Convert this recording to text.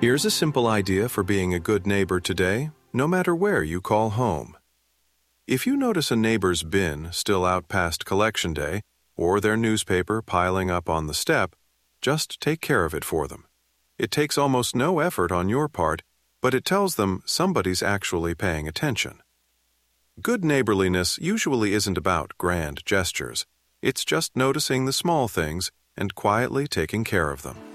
Here's a simple idea for being a good neighbor today, no matter where you call home. If you notice a neighbor's bin still out past collection day, or their newspaper piling up on the step, just take care of it for them. It takes almost no effort on your part, but it tells them somebody's actually paying attention. Good neighborliness usually isn't about grand gestures. It's just noticing the small things and quietly taking care of them.